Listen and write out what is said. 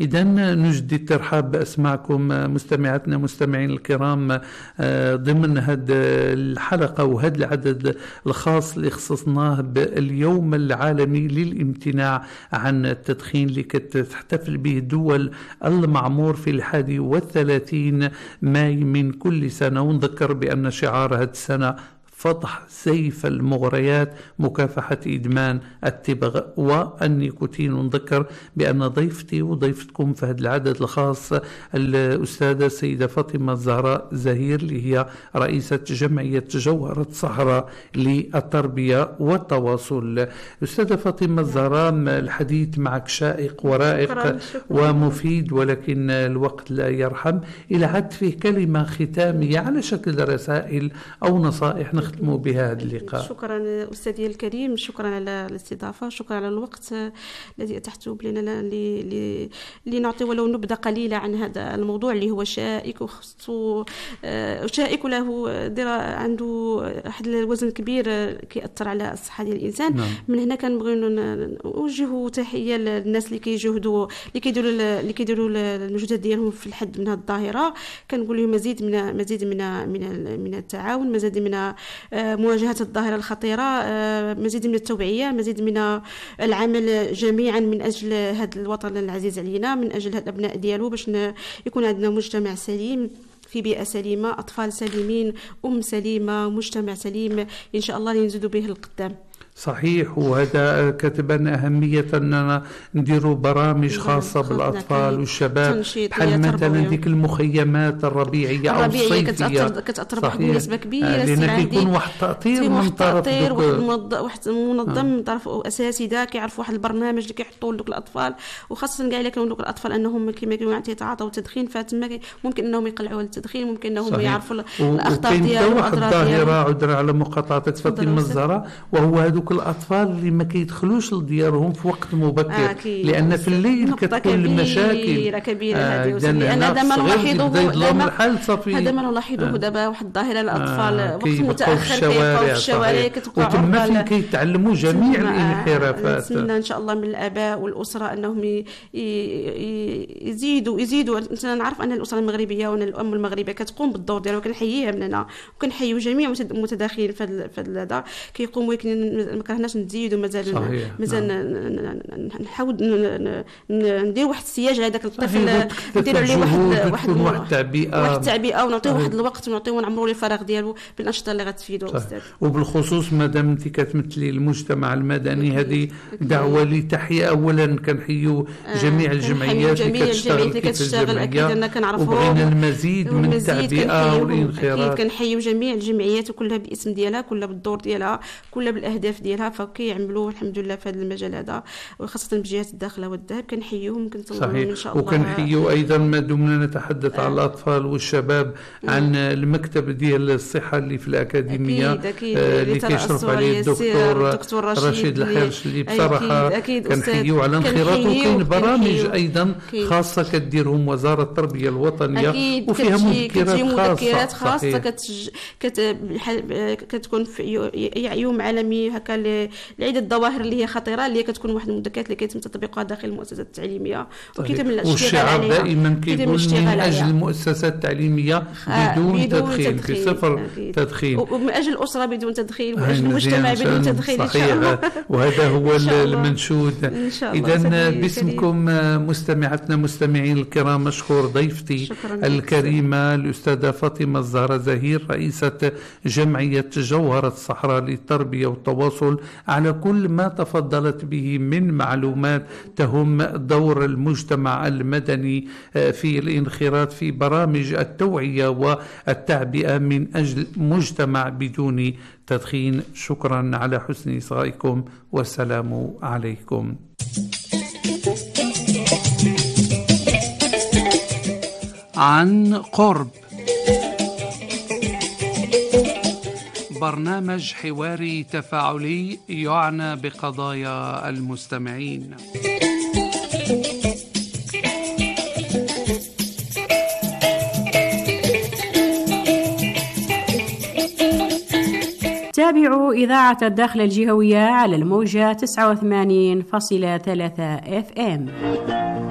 إذا نجدي الترحاب بأسماعكم مستمعاتنا مستمعين الكرام ضمن هذه الحلقة وهذا العدد الخاص اللي خصصناه باليوم العالمي للامتناع عن التدخين اللي تحتفل به دول المعمور في 31 ماي من كل سنة. ونذكر بأن شعار هذه السنة فتح سيف المغريات مكافحة إدمان التبغ والنيكوتين. ونذكر بأن ضيفتي وضيفتكم في هذا العدد الخاص الأستاذة السيدة فاطمة الزهراء زهير اللي هي رئيسة جمعية جوهرة الصحراء للتربية والتواصل. أستاذة فاطمة الزهراء، الحديث معك شائق ورائق ومفيد، ولكن الوقت لا يرحم. إلى حد فيه كلمة ختامية على شكل رسائل أو نصائح نختموا بها هذا اللقاء. شكرا أستاذي الكريم، شكرا على الاستضافة، شكرا على الوقت الذي أتحته لنا لنعطي ولو نبذة قليلة عن هذا الموضوع اللي هو شائك شائك له عنده واحد الوزن كبير كيأثر على الصحة ديال الإنسان. نعم. من هنا كنبغيو نوجهوا تحية للناس اللي كيجهدوا اللي كيديروا المجهودات ديالهم في الحد من هذه الظاهرة. كنقول لهم مزيد من التعاون، مزيد من مواجهة الظاهرة الخطيرة، مزيد من التوعية، مزيد من العمل جميعا من أجل هذا الوطن العزيز علينا، من أجل هذا الأبناء ديالو، باش يكون عندنا مجتمع سليم في بيئة سليمة، أطفال سليمين، سليمة، مجتمع سليم إن شاء الله ينزدوا به القدام. صحيح. وهذا كتبنا أهمية أننا نديروا برامج خاصة بالأطفال والشباب، بحال مثلا ديك المخيمات الربيعية أو الصيفية كتأثر بواحد النسبة كبيرة، لأن كيكون واحد التأثير من طرف واحد منظم من طرف أساتذة كيعرفوا واحد البرنامج اللي كيحطوا لك الأطفال، وخاصة كاع إلا كانوا دوك الأطفال أنهم كما كانوا يتعاطوا التدخين، فتما ممكن أنهم يقلعوا على التدخين، ممكن أنهم يعرفوا الأخطار ديالو والأضرار ديالو. عذرا على مقاطعة فاطمة الزهراء، وهو هذوك الأطفال اللي ما كيدخلوش لديارهم في وقت مبكر، لأن في الليل كتكون المشاكل كبيرة هذه. لأن هذا ما نلاحظه دابا واحد الظاهرة الأطفال وقت متأخر كيبقاو في الشوارع، كتبقى وتما فين كيتعلموا جميع الانحرافات. نتمنى إن شاء الله من الآباء والأسرة أنهم يزيدوا. نعرف أن الأسرة المغربية وأن الأم المغربية كتقوم بالدور ديالها، وكنحييها مننا، وكنحييو جميع المتداخلين في هذا كيقوموا، ولكن ما كرهناش نزيدوا مازال نحاول ندير واحد السياج لهذاك الطفل، نديروا عليه واحد التعبئه ونعطيوه واحد الوقت، ونعطيوه ونعمروا له الفراغ ديالو بالانشطه اللي غتفيدو. استاذ، وبالخصوص مادام انت كتمثلي المجتمع المدني، هذه دعوه لتحيه. اولا كنحيوا جميع الجمعيات اللي كتشتغل، اكيد انا كنعرفوا، وبغينا المزيد من التعبئه والانخراط. اكيد كنحيوا جميع الجمعيات وكلها باسم ديالها، كلها بالدور ديالها، كلها بالاهداف ديالها، فكيعملوا الحمد لله في هذا المجال هذا، وخاصه بجهات الداخله والذهب. كنحييهم، كنتمنوا ان شاء الله. وكنحيوا ايضا ما دمنا نتحدث عن الاطفال والشباب عن المكتب ديال الصحه اللي في الاكاديميه، اللي كيشرف عليه الدكتور رشيد الحرش، اللي بصراحه كنحيوا على انخراطه. وكاين برامج ايضا خاصه كديرهم وزاره التربيه الوطنيه، وفيها مذكرات خاصه كتكون في يوم عالمي هكا لعدة الظواهر اللي هي خطيرة، اللي هي كتكون واحد المذكرات اللي كيتم تطبيقها داخل المؤسسات التعليمية. والشعار دائما كيقول من أجل المؤسسات التعليمية بدون تدخين، بصفر تدخين، ومن أجل الأسرة بدون تدخين، ومن أجل المجتمع بدون تدخين إن شاء الله. وهذا هو المنشود. إذا باسمكم مستمعتنا مستمعين الكرام، مشكور ضيفتي الكريمة الأستاذة فاطمة الزهراء زهير، رئيسة جمعية جوهرة الصحراء للتربية والتواصل، على كل ما تفضلت به من معلومات تهم دور المجتمع المدني في الانخراط في برامج التوعية والتعبئة من أجل مجتمع بدون تدخين. شكرا على حسن إصغائكم، والسلام عليكم. عن قرب، برنامج حواري تفاعلي يعنى بقضايا المستمعين. تابعوا إذاعة الداخل الجهوية على الموجة 89.3 FM.